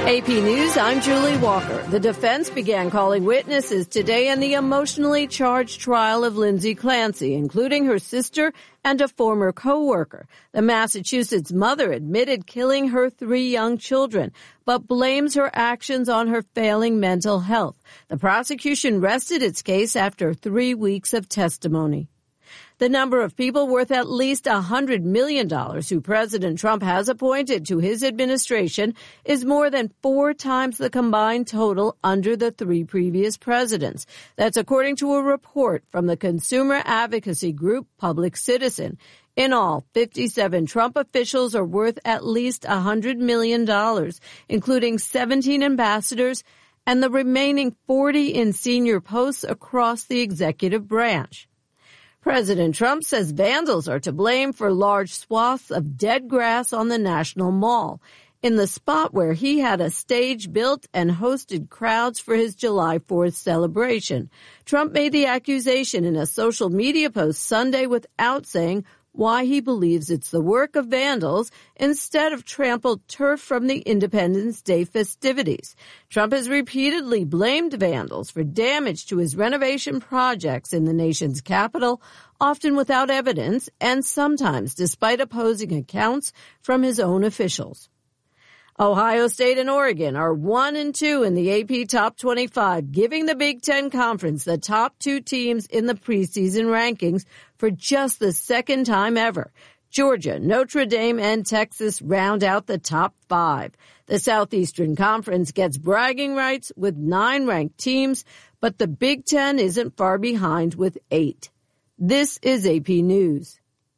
AP News, I'm Julie Walker. The defense began calling witnesses today in the emotionally charged trial of Lindsay Clancy, including her sister and a former co-worker. The Massachusetts mother admitted killing her 3 young children, but blames her actions on her failing mental health. The prosecution rested its case after 3 weeks of testimony. The number of people worth at least $100 million who President Trump has appointed to his administration is more than 4 times the combined total under the 3 previous presidents. That's according to a report from the consumer advocacy group Public Citizen. In all, 57 Trump officials are worth at least $100 million, including 17 ambassadors and the remaining 40 in senior posts across the executive branch. President Trump says vandals are to blame for large swaths of dead grass on the National Mall, in the spot where he had a stage built and hosted crowds for his July 4th celebration. Trump made the accusation in a social media post Sunday without saying why he believes it's the work of vandals instead of trampled turf from the Independence Day festivities. Trump has repeatedly blamed vandals for damage to his renovation projects in the nation's capital, often without evidence and sometimes despite opposing accounts from his own officials. Ohio State and Oregon are 1 and 2 in the AP Top 25, giving the Big Ten Conference the top 2 teams in the preseason rankings for just the second time ever. Georgia, Notre Dame, and Texas round out the top 5. The Southeastern Conference gets bragging rights with 9 ranked teams, but the Big Ten isn't far behind with 8. This is AP News.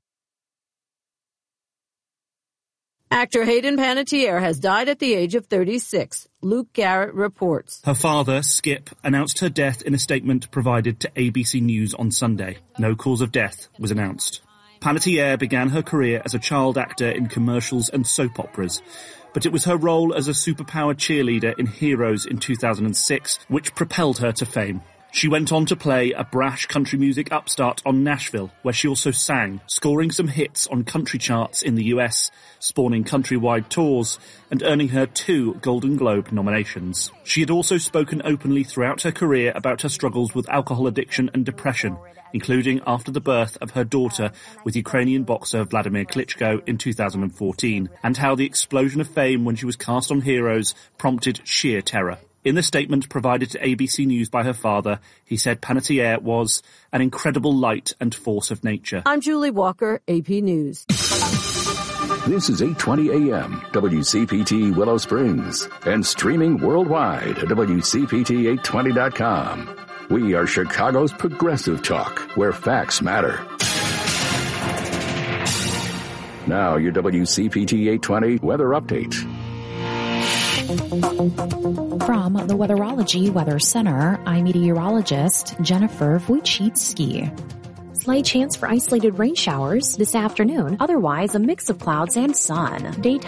Actor Hayden Panettiere has died at the age of 36. Luke Garrett reports. Her father, Skip, announced her death in a statement provided to ABC News on Sunday. No cause of death was announced. Panettiere began her career as a child actor in commercials and soap operas, but it was her role as a superpowered cheerleader in Heroes in 2006 which propelled her to fame. She went on to play a brash country music upstart on Nashville, where she also sang, scoring some hits on country charts in the US, spawning countrywide tours, and earning her 2 Golden Globe nominations. She had also spoken openly throughout her career about her struggles with alcohol addiction and depression, including after the birth of her daughter with Ukrainian boxer Vladimir Klitschko in 2014, and how the explosion of fame when she was cast on Heroes prompted sheer terror. In the statement provided to ABC News by her father, he said Panettiere was an incredible light and force of nature. I'm Julie Walker, AP News. This is 820 AM, WCPT Willow Springs, and streaming worldwide at WCPT820.com. We are Chicago's progressive talk, where facts matter. Now your WCPT 820 weather update. From the Weatherology Weather Center, I'm meteorologist Jennifer Wojcicki. Slight chance for isolated rain showers this afternoon. Otherwise, a mix of clouds and sun. Daytime